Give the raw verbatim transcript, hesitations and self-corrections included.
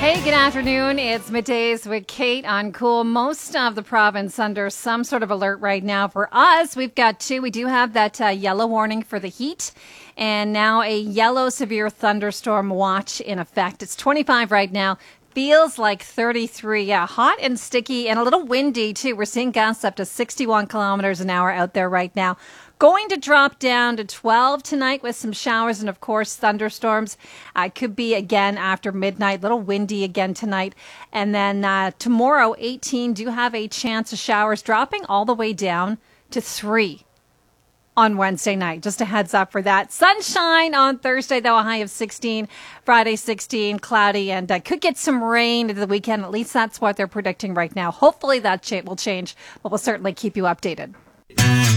Hey, good afternoon. It's Middays with Kate on Cool. Most of the province under some sort of alert right now. For us, we've got two. We do have that uh, yellow warning for the heat and now a yellow severe thunderstorm watch in effect. It's twenty-five right now. Feels like thirty-three. Yeah, hot and sticky and a little windy too. We're seeing gusts up to sixty-one kilometers an hour out there right now. Going to drop down to twelve tonight with some showers and, of course, thunderstorms. Uh, it could be again after midnight, a little windy again tonight. And then uh, tomorrow, eighteen, do have a chance of showers dropping all the way down to three on Wednesday night. Just a heads up for that. Sunshine on Thursday, though, a high of sixteen. Friday, sixteen, cloudy, and uh, could get some rain into the weekend. At least that's what they're predicting right now. Hopefully that cha- will change, but we'll certainly keep you updated.